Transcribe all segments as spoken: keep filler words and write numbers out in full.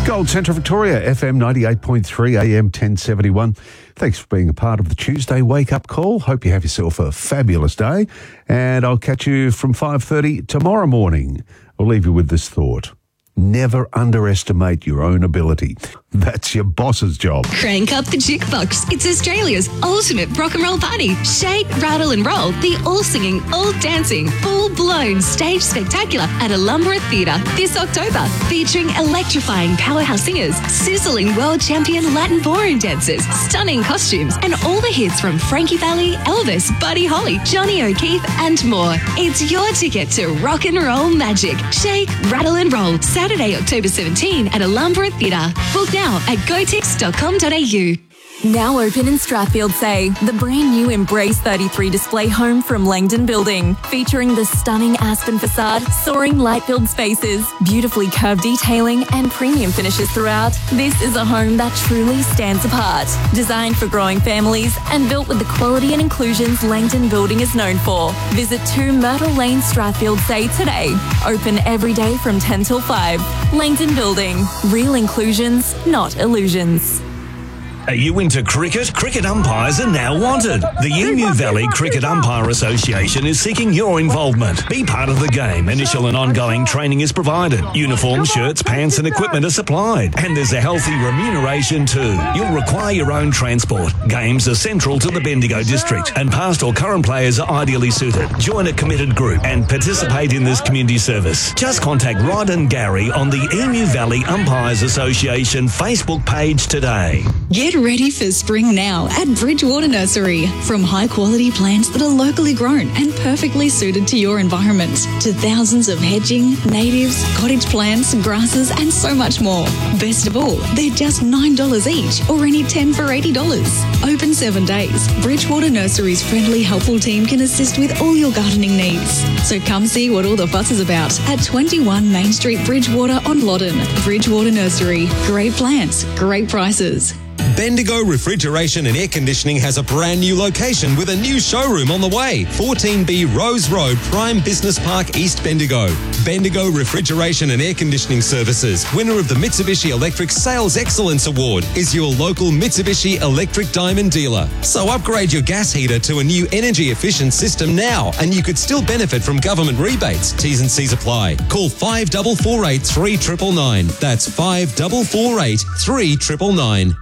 Gold Central Victoria, F M ninety-eight point three, A M ten seventy-one. Thanks for being a part of the Tuesday wake-up call. Hope you have yourself a fabulous day. And I'll catch you from five thirty tomorrow morning. I'll leave you with this thought. Never underestimate your own ability. That's your boss's job. Crank up the jukebox. It's Australia's ultimate rock and roll party. Shake, rattle and roll. The all-singing, all-dancing, full-blown stage spectacular at Alumbra Theatre this October. Featuring electrifying powerhouse singers, sizzling world champion Latin ballroom dancers, stunning costumes, and all the hits from Frankie Valli, Elvis, Buddy Holly, Johnny O'Keefe, and more. It's your ticket to rock and roll magic. Shake, rattle and roll. Saturday, October seventeenth at Alumbra Theatre. Book now at gotix dot com dot a u. Now open in Strathfield Say, the brand new Embrace thirty-three display home from Langdon Building, featuring the stunning Aspen facade, soaring light-filled spaces, beautifully curved detailing and premium finishes throughout. This is a home that truly stands apart. Designed for growing families and built with the quality and inclusions Langdon Building is known for. Visit two Myrtle Lane, Strathfield Say today. Open every day from ten till five. Langdon Building. Real inclusions, not illusions. Are you into cricket? Cricket umpires are now wanted. The Emu Valley Cricket Umpire Association is seeking your involvement. Be part of the game. Initial and ongoing training is provided. Uniforms, shirts, pants and equipment are supplied. And there's a healthy remuneration too. You'll require your own transport. Games are central to the Bendigo district and past or current players are ideally suited. Join a committed group and participate in this community service. Just contact Rod and Gary on the Emu Valley Umpires Association Facebook page today. Get ready for spring now at Bridgewater Nursery. From high-quality plants that are locally grown and perfectly suited to your environment, to thousands of hedging, natives, cottage plants, grasses, and so much more. Best of all, they're just nine dollars each, or any ten for eighty dollars. Open seven days. Bridgewater Nursery's friendly, helpful team can assist with all your gardening needs. So come see what all the fuss is about at twenty-one Main Street, Bridgewater on Loddon. Bridgewater Nursery. Great plants, great prices. Bendigo Refrigeration and Air Conditioning has a brand new location with a new showroom on the way. fourteen B Rose Road, Prime Business Park, East Bendigo. Bendigo Refrigeration and Air Conditioning Services, winner of the Mitsubishi Electric Sales Excellence Award, is your local Mitsubishi Electric Diamond dealer. So upgrade your gas heater to a new energy efficient system now, and you could still benefit from government rebates. T's and C's apply. Call five four four eight, three nine nine nine. That's five four four eight, three nine nine nine.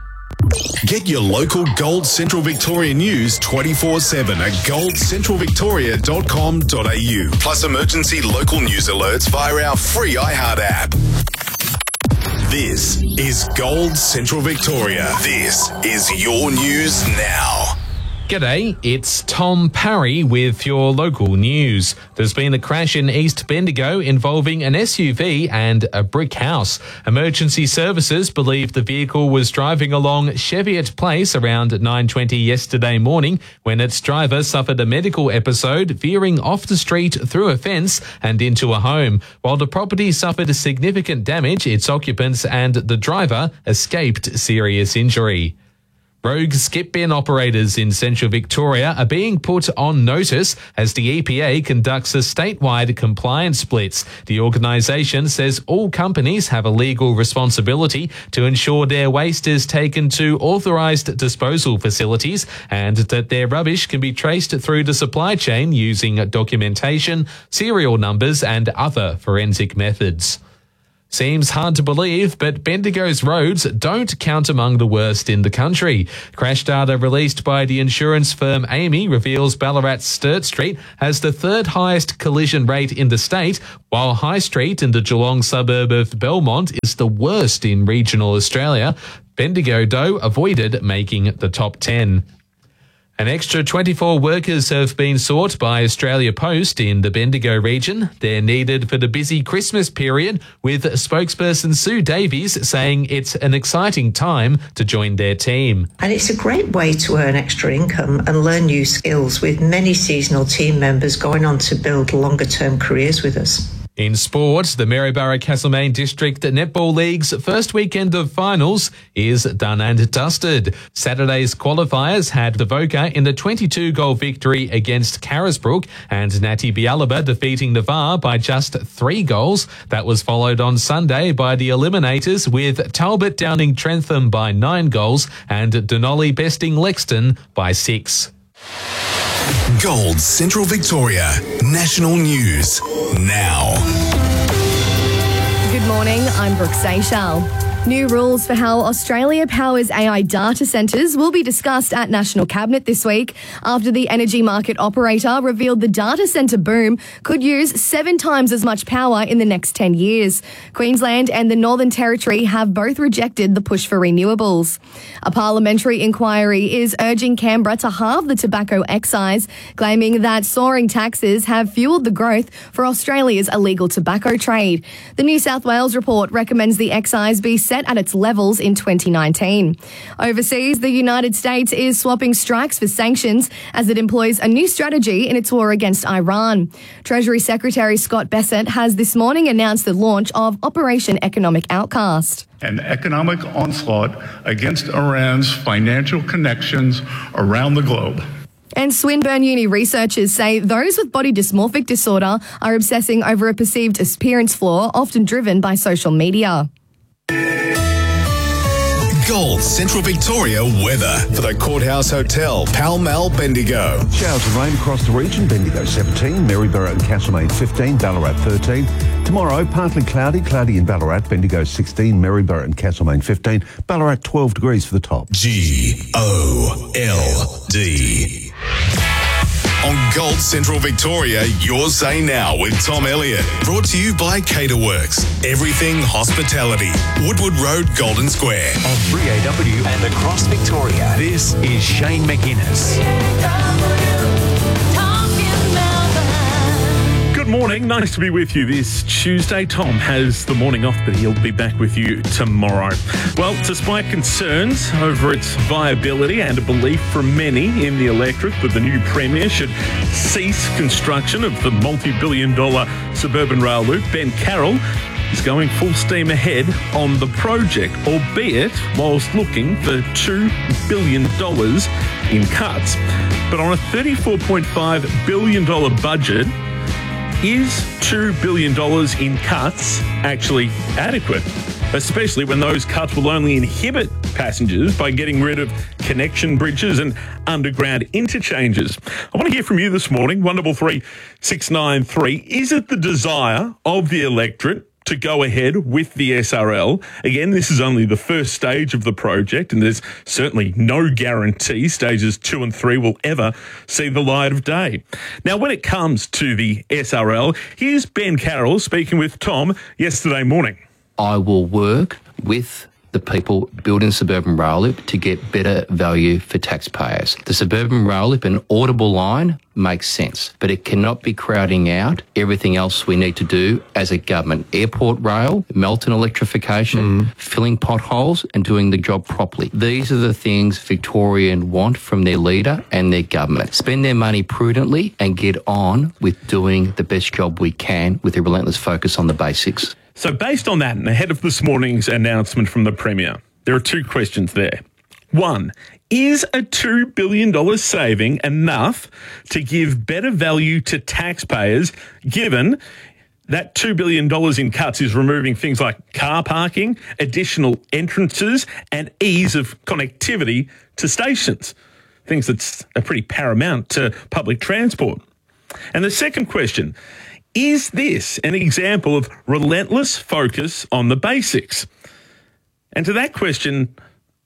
Get your local Gold Central Victoria news twenty-four seven at gold central victoria dot com dot a u. Plus emergency local news alerts via our free iHeart app. This is Gold Central Victoria. This is your news now. G'day, it's Tom Parry with your local news. There's been a crash in East Bendigo involving an S U V and a brick house. Emergency services believe the vehicle was driving along Cheviot Place around nine twenty yesterday morning when its driver suffered a medical episode, veering off the street through a fence and into a home. While the property suffered significant damage, its occupants and the driver escaped serious injury. Rogue skip bin operators in Central Victoria are being put on notice as the E P A conducts a statewide compliance blitz. The organisation says all companies have a legal responsibility to ensure their waste is taken to authorised disposal facilities and that their rubbish can be traced through the supply chain using documentation, serial numbers and other forensic methods. Seems hard to believe, but Bendigo's roads don't count among the worst in the country. Crash data released by the insurance firm Amy reveals Ballarat's Sturt Street has the third highest collision rate in the state, while High Street in the Geelong suburb of Belmont is the worst in regional Australia. Bendigo, though, avoided making the top ten. An extra twenty-four workers have been sought by Australia Post in the Bendigo region. They're needed for the busy Christmas period, with spokesperson Sue Davies saying it's an exciting time to join their team. And it's a great way to earn extra income and learn new skills, with many seasonal team members going on to build longer-term careers with us. In sport, the Maryborough Castlemaine District Netball League's first weekend of finals is done and dusted. Saturday's qualifiers had the Voca in the twenty-two goal victory against Carisbrook and Natty Bialaba defeating Navarre by just three goals. That was followed on Sunday by the eliminators with Talbot downing Trentham by nine goals and Denali besting Lexton by six. Gold Central Victoria National News now. Good morning, I'm Brooke Seychelles. New rules for how Australia powers A I data centres will be discussed at National Cabinet this week after the energy market operator revealed the data centre boom could use seven times as much power in the next ten years. Queensland and the Northern Territory have both rejected the push for renewables. A parliamentary inquiry is urging Canberra to halve the tobacco excise, claiming that soaring taxes have fuelled the growth for Australia's illegal tobacco trade. The New South Wales report recommends the excise be set at its levels in twenty nineteen. Overseas, the United States is swapping strikes for sanctions as it employs a new strategy in its war against Iran. Treasury Secretary Scott Bessent has this morning announced the launch of Operation Economic Outcast. An economic onslaught against Iran's financial connections around the globe. And Swinburne Uni researchers say those with body dysmorphic disorder are obsessing over a perceived appearance flaw, often driven by social media. Gold Central Victoria weather for the Courthouse Hotel, Pall Mall, Bendigo. Showers and rain across the region. Bendigo seventeen, Maryborough and Castlemaine fifteen, Ballarat thirteen. Tomorrow, partly cloudy, cloudy in Ballarat, Bendigo sixteen, Maryborough and Castlemaine fifteen, Ballarat twelve degrees for the top. G O L D. On Gold Central Victoria, your say now with Tom Elliott. Brought to you by Caterworks. Everything hospitality. Woodward Road, Golden Square. On three A W and across Victoria, this is Shane McGuinness. Good morning. Nice to be with you this Tuesday. Tom has the morning off, but he'll be back with you tomorrow. Well, despite concerns over its viability and a belief from many in the electorate that the new Premier should cease construction of the multi-billion dollar suburban rail loop, Ben Carroll is going full steam ahead on the project, albeit whilst looking for two billion dollars in cuts. But on a thirty-four point five billion dollars budget, is two billion dollars in cuts actually adequate? Especially when those cuts will only inhibit passengers by getting rid of connection bridges and underground interchanges. I want to hear from you this morning, one double three six nine three. Is it the desire of the electorate to go ahead with the S R L? Again, this is only the first stage of the project, and there's certainly no guarantee stages two and three will ever see the light of day. Now, when it comes to the S R L, here's Ben Carroll speaking with Tom yesterday morning. I will work with the people building suburban rail loop to get better value for taxpayers. The suburban rail loop, an audible line, makes sense, but it cannot be crowding out everything else we need to do as a government. Airport rail, Melton electrification, mm. filling potholes and doing the job properly. These are the things Victorians want from their leader and their government. Spend their money prudently and get on with doing the best job we can with a relentless focus on the basics. So based on that, and ahead of this morning's announcement from the Premier, there are two questions there. One, is a two billion dollars saving enough to give better value to taxpayers, given that two billion dollars in cuts is removing things like car parking, additional entrances, and ease of connectivity to stations, things that's are pretty paramount to public transport? And the second question, is this an example of relentless focus on the basics? And to that question,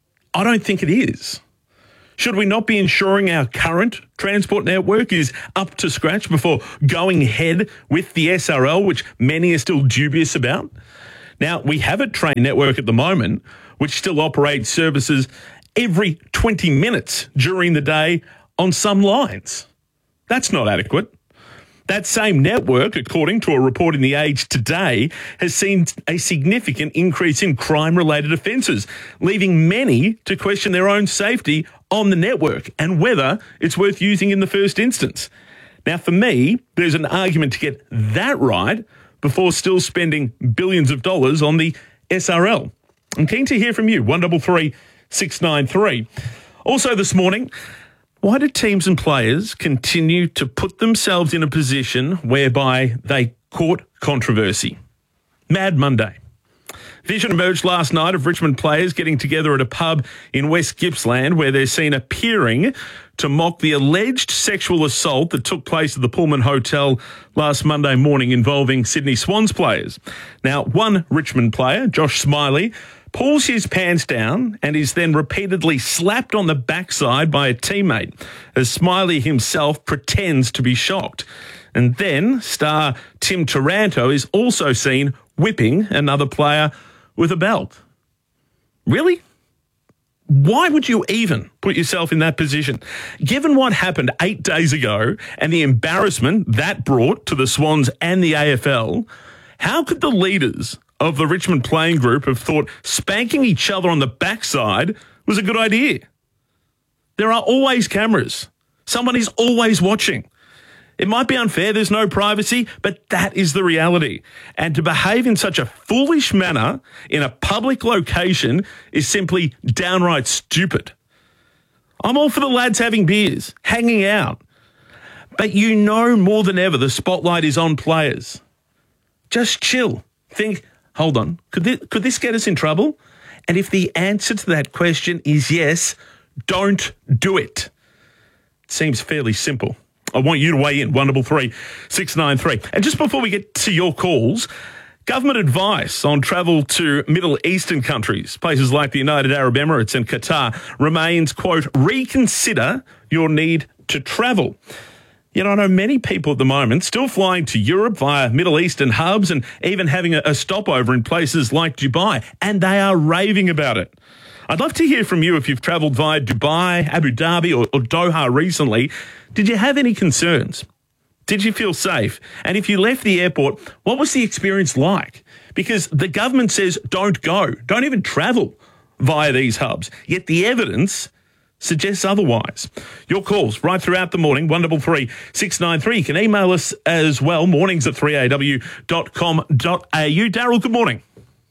I don't think it is. Should we not be ensuring our current transport network is up to scratch before going ahead with the S R L, which many are still dubious about? Now, we have a train network at the moment which still operates services every twenty minutes during the day on some lines. That's not adequate. That same network, according to a report in The Age today, has seen a significant increase in crime-related offences, leaving many to question their own safety on the network and whether it's worth using in the first instance. Now, for me, there's an argument to get that right, before still spending billions of dollars on the S R L? I'm keen to hear from you. one three three, six nine three. Also this morning, why do teams and players continue to put themselves in a position whereby they court controversy? Mad Monday. Vision emerged last night of Richmond players getting together at a pub in West Gippsland where they're seen appearing to mock the alleged sexual assault that took place at the Pullman Hotel last Monday morning involving Sydney Swans players. Now, one Richmond player, Josh Smiley, pulls his pants down and is then repeatedly slapped on the backside by a teammate as Smiley himself pretends to be shocked. And then star Tim Taranto is also seen whipping another player with a belt. Really? Why would you even put yourself in that position? Given what happened eight days ago and the embarrassment that brought to the Swans and the A F L, how could the leaders of the Richmond playing group have thought spanking each other on the backside was a good idea? There are always cameras. Someone is always watching. It might be unfair, there's no privacy, but that is the reality. And to behave in such a foolish manner in a public location is simply downright stupid. I'm all for the lads having beers, hanging out. But you know more than ever the spotlight is on players. Just chill. Think, hold on, could this, could this get us in trouble? And if the answer to that question is yes, don't do it. It seems fairly simple. I want you to weigh in, one three three, six nine three. And just before we get to your calls, government advice on travel to Middle Eastern countries, places like the United Arab Emirates and Qatar, remains, quote, reconsider your need to travel. Yet I know many people at the moment still flying to Europe via Middle Eastern hubs and even having a, a stopover in places like Dubai, and they are raving about it. I'd love to hear from you if you've travelled via Dubai, Abu Dhabi or, or Doha recently. Did you have any concerns? Did you feel safe? And if you left the airport, what was the experience like? Because the government says don't go, don't even travel via these hubs. Yet the evidence suggests otherwise. Your calls right throughout the morning, one three three, six nine three. You can email us as well, mornings at three a w dot com dot a u. Daryl, good morning.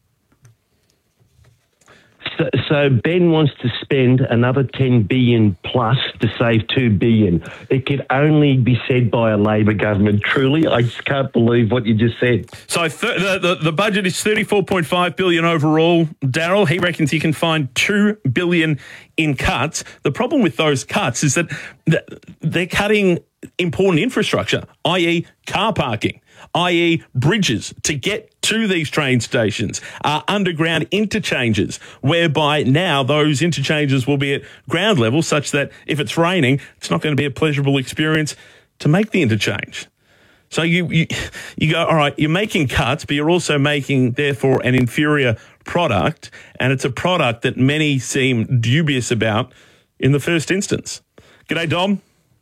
So, so Ben wants to spend another ten billion plus to save two billion. It could only be said by a Labor government. Truly, I just can't believe what you just said. So th- the, the the budget is thirty-four point five billion overall. Daryl, he reckons he can find two billion in cuts. The problem with those cuts is that they're cutting important infrastructure, that is, car parking, that is, bridges to get to these train stations, uh, underground interchanges, whereby now those interchanges will be at ground level such that if it's raining, it's not going to be a pleasurable experience to make the interchange. So you, you, you go, all right, you're making cuts, but you're also making, therefore, an inferior product, and it's a product that many seem dubious about in the first instance. G'day, Dom.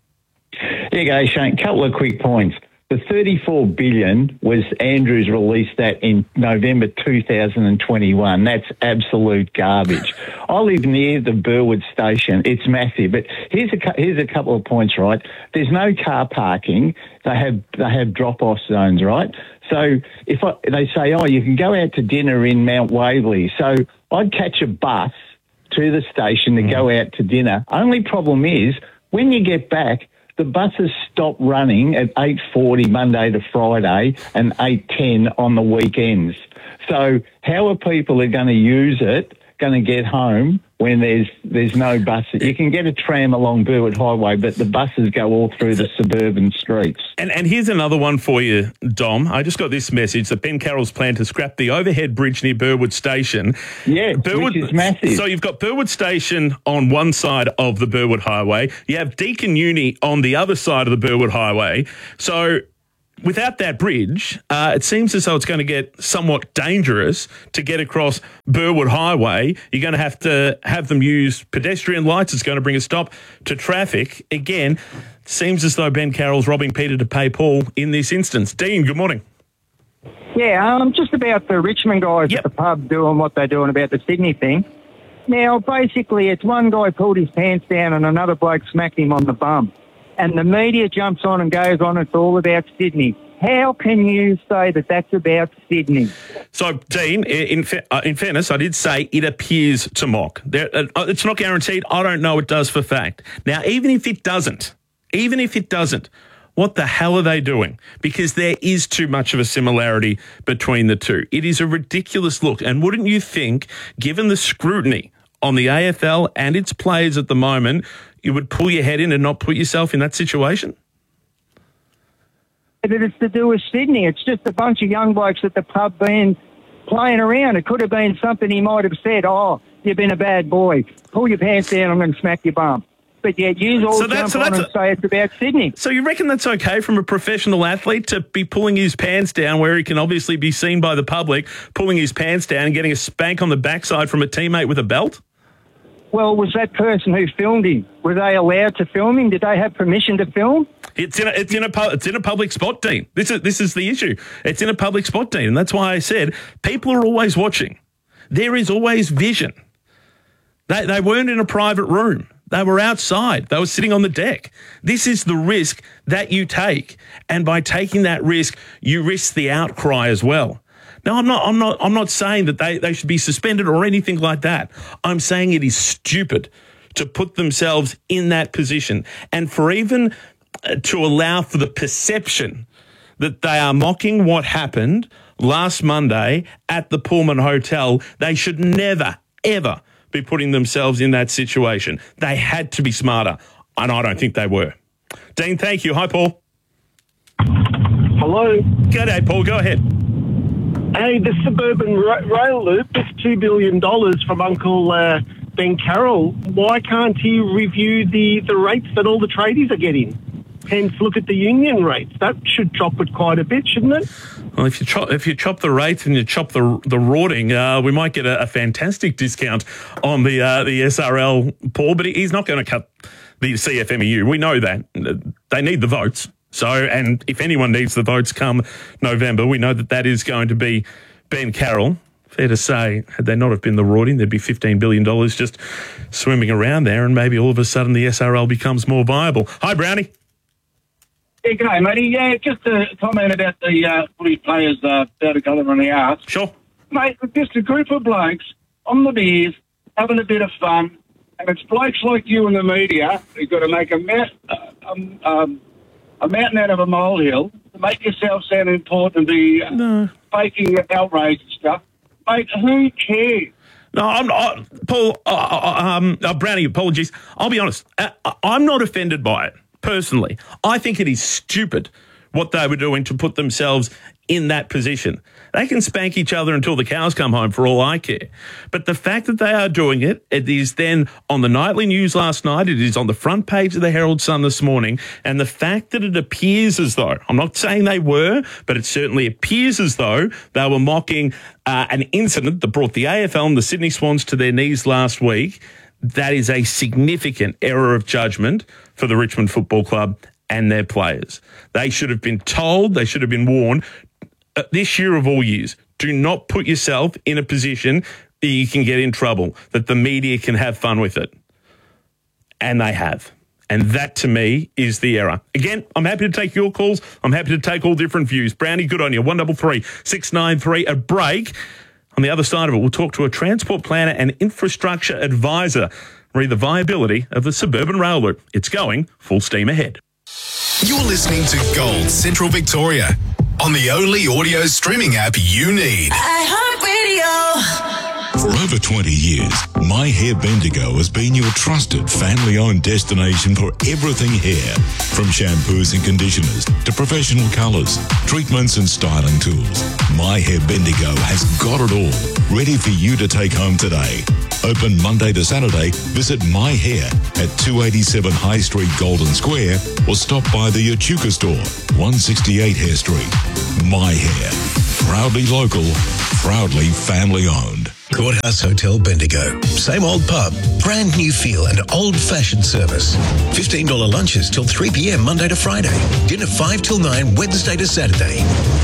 Yeah, go, Shane. Couple of quick points. The thirty-four billion dollars was Andrews released that in November two thousand twenty-one. That's absolute garbage. I live near the Burwood station. It's massive. But here's a here's a couple of points, right? There's no car parking. They have they have drop-off zones, right? So if I, they say, oh, you can go out to dinner in Mount Waverley. So I'd catch a bus to the station to mm. go out to dinner. Only problem is when you get back, the buses stop running at eight forty Monday to Friday and eight ten on the weekends. So how are people are going to use it, going to get home when there's there's no buses? You can get a tram along Burwood Highway, but the buses go all through the suburban streets. And and here's another one for you, Dom. I just got this message that Ben Carroll's plan to scrap the overhead bridge near Burwood Station. Yeah, Burwood, which is massive. So you've got Burwood Station on one side of the Burwood Highway. You have Deakin Uni on the other side of the Burwood Highway. So without that bridge, uh, it seems as though it's going to get somewhat dangerous to get across Burwood Highway. You're going to have to have them use pedestrian lights. It's going to bring a stop to traffic. Again, it seems as though Ben Carroll's robbing Peter to pay Paul in this instance. Dean, good morning. Yeah, um, just about the Richmond guys yep. at the pub doing what they're doing about the Sydney thing. Now, basically, it's one guy pulled his pants down and another bloke smacked him on the bum. And the media jumps on and goes on, it's all about Sydney. How can you say that that's about Sydney? So, Dean, in fa- uh, in fairness, I did say it appears to mock. There, uh, it's not guaranteed. I don't know it does for fact. Now, even if it doesn't, even if it doesn't, what the hell are they doing? Because there is too much of a similarity between the two. It is a ridiculous look. And wouldn't you think, given the scrutiny on the A F L and its players at the moment, you would pull your head in and not put yourself in that situation? That it's to do with Sydney. It's just a bunch of young blokes at the pub being playing around. It could have been something he might have said, oh, you've been a bad boy. Pull your pants down, I'm going to smack your bum. But yet you all so jump so on and a, say it's about Sydney. So you reckon that's okay from a professional athlete to be pulling his pants down where he can obviously be seen by the public, pulling his pants down and getting a spank on the backside from a teammate with a belt? Well, was that person who filmed him, were they allowed to film him? Did they have permission to film? It's in a, it's in a, it's in a public spot, Dean. This is, this is the issue. It's in a public spot, Dean. And that's why I said people are always watching. There is always vision. They, they weren't in a private room. They were outside. They were sitting on the deck. This is the risk that you take. And by taking that risk, you risk the outcry as well. Now, I'm not, I'm not, I'm not saying that they, they should be suspended or anything like that. I'm saying it is stupid to put themselves in that position and for even uh, to allow for the perception that they are mocking what happened last Monday at the Pullman Hotel. They should never, ever be putting themselves in that situation. They had to be smarter, and I don't think they were. Dean, thank you. Hi, Paul. Hello. G'day, Paul. Go ahead. Hey, the suburban ra- rail loop, it's two billion dollars from Uncle uh, Ben Carroll. Why can't he review the, the rates that all the tradies are getting? Hence, look at the union rates. That should chop it quite a bit, shouldn't it? Well, if you chop, if you chop the rates and you chop the the rorting, uh, we might get a, a fantastic discount on the uh, the S R L, Paul. But he's not going to cut the C F M E U. We know that. They need the votes. So, and if anyone needs the votes come November, we know that that is going to be Ben Carroll. Fair to say, had they not have been the rorting, there'd be fifteen billion dollars just swimming around there, and maybe all of a sudden the S R L becomes more viable. Hi, Brownie. Yeah, g'day, matey. Yeah, just a comment about the uh, footy players uh, out of colour on the arse. Sure. Mate, just a group of blokes on the beers, having a bit of fun, and it's blokes like you in the media who've got to make a, ma- uh, um, um, a mountain out of a molehill to make yourself sound important and be uh, no. faking outrage and stuff. Mate, who cares? No, I'm not. Paul, uh, uh, um, uh, Brownie, apologies. I'll be honest. Uh, I'm not offended by it. Personally, I think it is stupid what they were doing to put themselves in that position. They can spank each other until the cows come home for all I care. But the fact that they are doing it, it is then on the nightly news last night, it is on the front page of the Herald Sun this morning, and the fact that it appears as though, I'm not saying they were, but it certainly appears as though they were mocking uh, an incident that brought the A F L and the Sydney Swans to their knees last week. That is a significant error of judgment for the Richmond Football Club and their players. They should have been told, they should have been warned, uh, this year of all years, do not put yourself in a position that you can get in trouble, that the media can have fun with it. And they have. And that, to me, is the error. Again, I'm happy to take your calls. I'm happy to take all different views. Brownie, good on you. one double three six nine three, a break. On the other side of it, we'll talk to a transport planner and infrastructure advisor, re the viability of the suburban rail loop. It's going full steam ahead. You're listening to Gold Central Victoria on the only audio streaming app you need. iHeartRadio. For over twenty years, My Hair Bendigo has been your trusted family-owned destination for everything hair. From shampoos and conditioners to professional colours, treatments and styling tools, My Hair Bendigo has got it all, ready for you to take home today. Open Monday to Saturday, visit My Hair at two eighty-seven High Street, Golden Square, or stop by the Echuca store, one sixty-eight Hare Street. My Hair. Proudly local, proudly family-owned. Courthouse Hotel Bendigo. Same old pub, brand new feel and old-fashioned service. fifteen dollars lunches till three p.m. Monday to Friday. Dinner five till nine Wednesday to Saturday.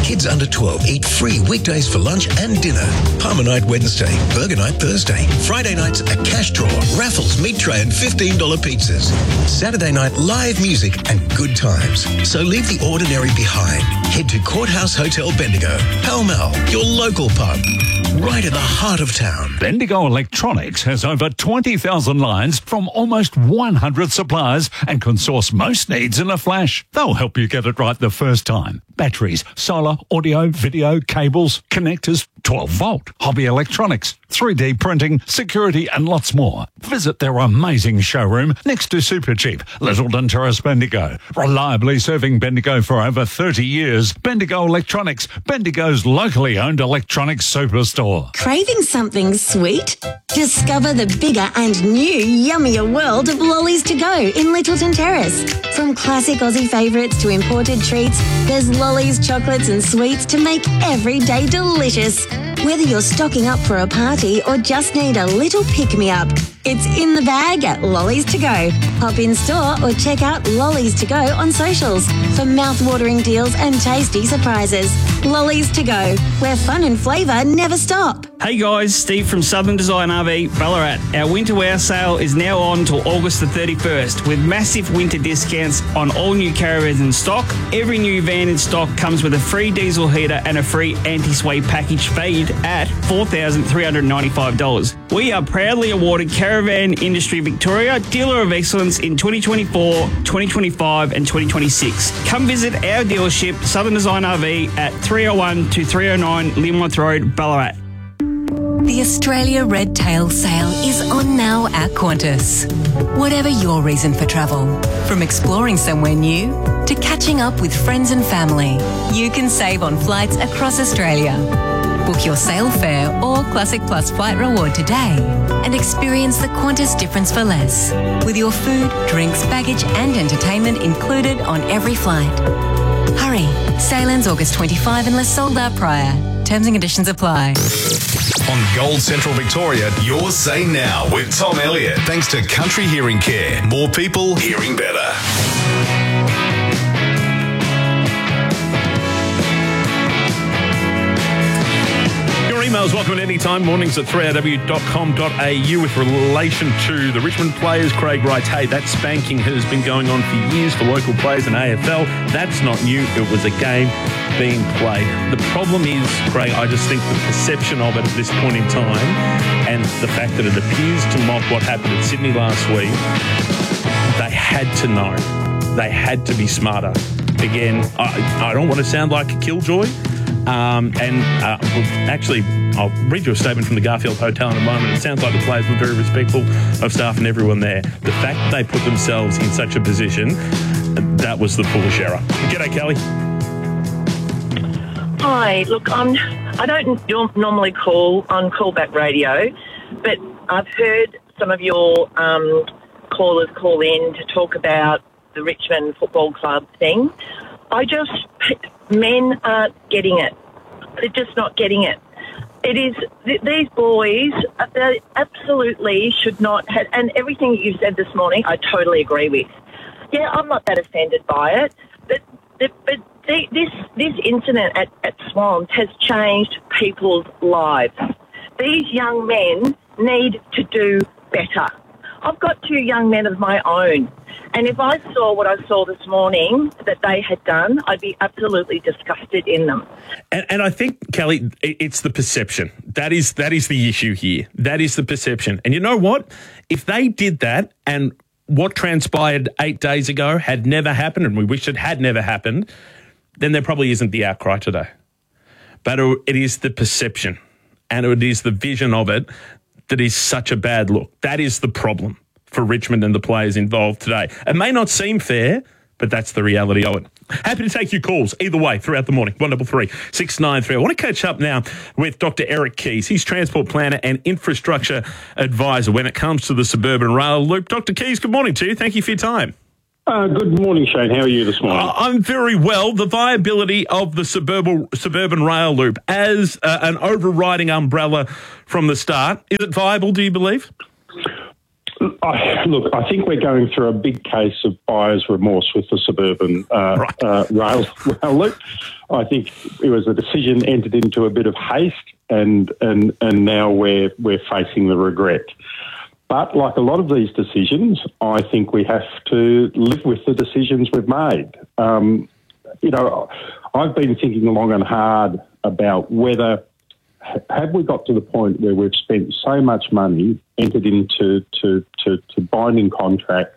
Kids under twelve eat free weekdays for lunch and dinner. Palmer night Wednesday, burger night Thursday. Friday nights a cash draw, raffles, meat tray and fifteen dollars pizzas. Saturday night live music and good times. So leave the ordinary behind. Head to Courthouse Hotel Bendigo, Pall Mall, your local pub, right in the heart of town. Bendigo Electronics has over twenty thousand lines from almost one hundred suppliers and can source most needs in a flash. They'll help you get it right the first time. Batteries, solar, audio, video, cables, connectors, twelve volt, hobby electronics, three D printing, security and lots more. Visit their amazing showroom next to Supercheap, Littleton Terrace, Bendigo. Reliably serving Bendigo for over thirty years. Bendigo Electronics, Bendigo's locally owned electronics superstore. Craving something sweet? Discover the bigger and new yummier world of Lollies to Go in Littleton Terrace. From classic Aussie favourites to imported treats, there's lollies, chocolates and sweets to make every day delicious. Whether you're stocking up for a party or just need a little pick-me-up, it's in the bag at Lollies to Go. Hop in store or check out Lollies to Go on socials for mouth-watering deals and tasty surprises. Lollies to Go, where fun and flavour never stop. Hey guys, Steve from Southern Design R V, Ballarat. Our winter wear sale is now on till August the thirty-first with massive winter discounts on all new caravans in stock. Every new van in stock comes with a free diesel heater and a free anti-sway package feed at four thousand three hundred ninety-five dollars. We are proudly awarded Caravan Industry Victoria Dealer of Excellence in twenty twenty-four, twenty twenty-five and twenty twenty-six. Come visit our dealership, Southern Design R V, at three oh one to three oh nine Linworth Road, Ballarat. The Australia Red Tail Sale is on now at Qantas. Whatever your reason for travel, from exploring somewhere new to catching up with friends and family, you can save on flights across Australia. Book your sale fare or Classic Plus flight reward today and experience the Qantas difference for less, with your food, drinks, baggage and entertainment included on every flight. Hurry, sail ends August twenty-fifth unless sold out prior. Terms and conditions apply. On Gold Central Victoria, your say now with Tom Elliott. Thanks to Country Hearing Care. More people hearing better. Emails welcome at any time. Mornings at three r w dot com dot a u with relation to the Richmond players. Craig writes, hey, that spanking has been going on for years for local players in A F L. That's not new. It was a game being played. The problem is, Craig, I just think the perception of it at this point in time and the fact that it appears to mock what happened at Sydney last week, they had to know. They had to be smarter. Again, I, I don't want to sound like a killjoy. Um, and uh, actually, I'll read you a statement from the Garfield Hotel in a moment. It sounds like the players were very respectful of staff and everyone there. The fact that they put themselves in such a position, that was the foolish error. G'day, Kelly. Hi, look, I'm, I don't normally call on callback radio, but I've heard some of your um, callers call in to talk about the Richmond Football Club thing. I just, men aren't getting it. They're just not getting it. It is, th- these boys, uh, they absolutely should not have, and everything you said this morning, I totally agree with. Yeah, I'm not that offended by it, but but, but the, this this incident at, at Swans has changed people's lives. These young men need to do better. I've got two young men of my own. And if I saw what I saw this morning that they had done, I'd be absolutely disgusted in them. And, and I think, Kelly, it's the perception. That is that is the issue here. That is the perception. And you know what? If they did that and what transpired eight days ago had never happened, and we wish it had never happened, then there probably isn't the outcry today. But it is the perception and it is the vision of it that is such a bad look. That is the problem for Richmond and the players involved today. It may not seem fair, but that's the reality of it. Happy to take your calls either way throughout the morning. one double three six nine three. I want to catch up now with Doctor Eric Keys. He's transport planner and infrastructure advisor when it comes to the suburban rail loop. Doctor Keys, good morning to you. Thank you for your time. Uh, good morning, Shane. How are you this morning? Uh, I'm very well. The viability of the suburban suburban rail loop as uh, an overriding umbrella from the start, is it viable, do you believe? I, look, I think we're going through a big case of buyer's remorse with the suburban uh, right. uh, rail, rail loop. I think it was a decision entered into a bit of haste, and and and now we're we're facing the regret. But like a lot of these decisions, I think we have to live with the decisions we've made. Um, you know, I've been thinking long and hard about whether have we got to the point where we've spent so much money, entered into to, to, to binding contracts,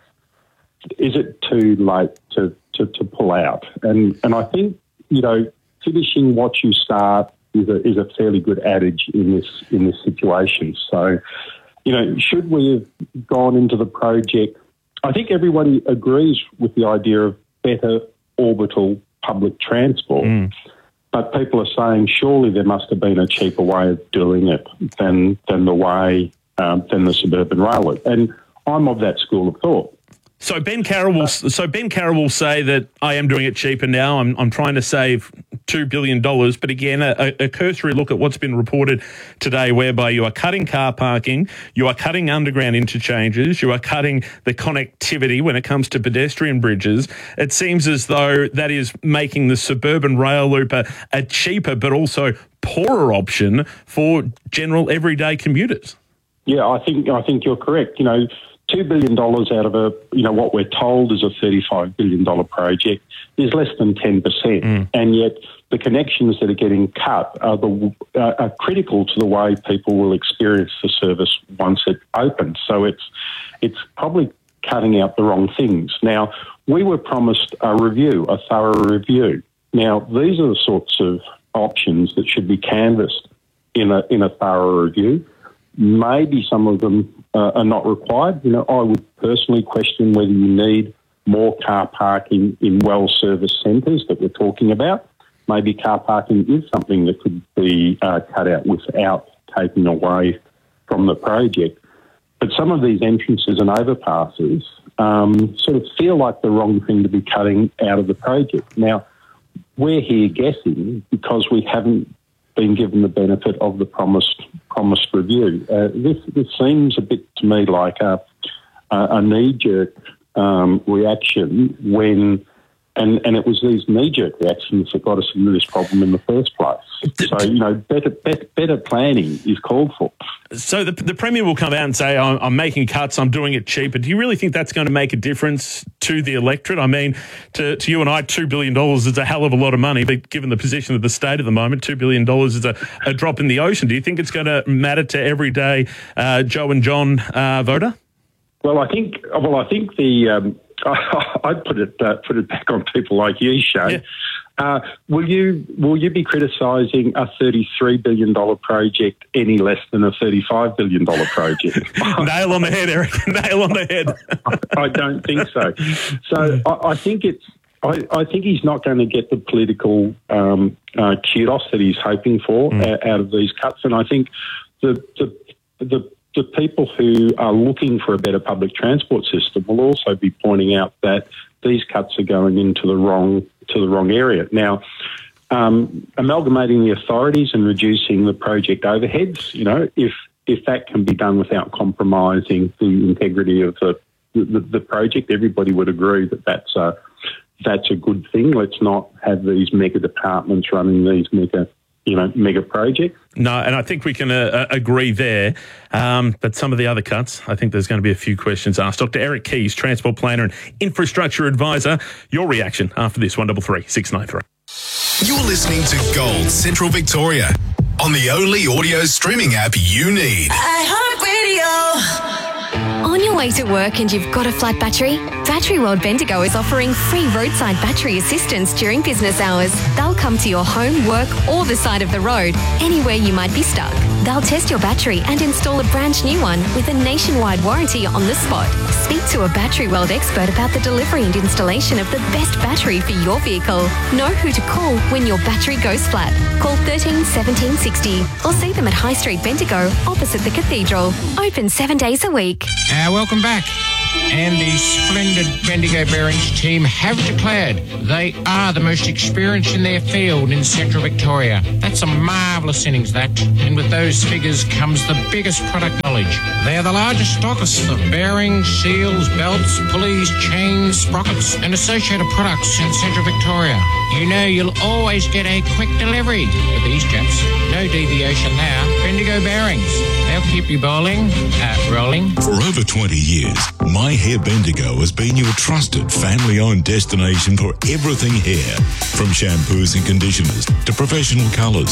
is it too late to, to, to pull out? And and I think, you know, finishing what you start is a, is a fairly good adage in this in this situation. So, you know, should we have gone into the project? I think everybody agrees with the idea of better orbital public transport. Mm. But people are saying surely there must have been a cheaper way of doing it than than the way um, than the suburban rail loop, and I'm of that school of thought. So Ben Carroll will so Ben Carroll will say that I am doing it cheaper now. I'm I'm trying to save two billion dollars, but again, a, a cursory look at what's been reported today, whereby you are cutting car parking, you are cutting underground interchanges, you are cutting the connectivity when it comes to pedestrian bridges. It seems as though that is making the suburban rail loop a, a cheaper but also poorer option for general everyday commuters. Yeah, I think I think you're correct. You know, two billion dollars out of a, you know, what we're told is a thirty-five billion dollars project is less than ten percent. Mm. And yet the connections that are getting cut are, the, uh, are critical to the way people will experience the service once it opens. So it's, it's probably cutting out the wrong things. Now, we were promised a review, a thorough review. Now, these are the sorts of options that should be canvassed in a, in a thorough review. Maybe some of them uh, are not required. You know, I would personally question whether you need more car parking in well-serviced centres that we're talking about. Maybe car parking is something that could be uh, cut out without taking away from the project. But some of these entrances and overpasses um, sort of feel like the wrong thing to be cutting out of the project. Now, we're here guessing because we haven't been given the benefit of the promised promised review. Uh, this this seems a bit to me like a a, a knee-jerk um, reaction when, and, and it was these knee-jerk reactions that got us into this problem in the first place. So, you know, better better, better planning is called for. So the, the Premier will come out and say, I'm, I'm making cuts, I'm doing it cheaper. Do you really think that's going to make a difference to the electorate? I mean, to, to you and I, two billion dollars is a hell of a lot of money, but given the position of the state at the moment, two billion dollars is a, a drop in the ocean. Do you think it's going to matter to everyday uh, Joe and John uh, voter? Well, I think. Well, I think the. Um, I'd put it uh, put it back on people like you, Shane. Yeah. Uh, will you will you be criticising a thirty-three billion dollars project any less than a thirty-five billion dollars project? Nail on the head, Eric. Nail on the head. I, I don't think so. So I, I think it's. I, I think he's not going to get the political um, uh, kudos that he's hoping for mm. uh, out of these cuts, and I think the the the the people who are looking for a better public transport system will also be pointing out that these cuts are going into the wrong to the wrong area. Now, um, amalgamating the authorities and reducing the project overheads, you know, if if that can be done without compromising the integrity of the the, the project, everybody would agree that that's a that's a good thing. Let's not have these mega departments running these mega you know, mega project. No, and I think we can uh, agree there. Um, but some of the other cuts, I think there's going to be a few questions asked. Doctor Eric Keys, Transport Planner and Infrastructure Advisor, your reaction after this, one double three, six nine three. You're listening to Gold Central Victoria on the only audio streaming app you need. iHeartRadio. On your way to work and you've got a flat battery? Battery World Bendigo is offering free roadside battery assistance during business hours. They'll come to your home, work or the side of the road, anywhere you might be stuck. They'll test your battery and install a brand new one with a nationwide warranty on the spot. Speak to a Battery World expert about the delivery and installation of the best battery for your vehicle. Know who to call when your battery goes flat. Call thirteen seventeen sixty or see them at High Street Bendigo opposite the Cathedral. Open seven days a week. Uh, welcome back. and the splendid Bendigo Bearings team have declared they are the most experienced in their field in Central Victoria. That's a marvellous innings, that. And with those figures comes the biggest product knowledge. They are the largest stockists of bearings, seals, belts, pulleys, chains, sprockets, and associated products in Central Victoria. You know you'll always get a quick delivery with these chaps. No deviation there. Bendigo Bearings. They'll keep you bowling, uh, rolling. For over twenty years, My Hair Bendigo has been your trusted family-owned destination for everything hair. From shampoos and conditioners to professional colours,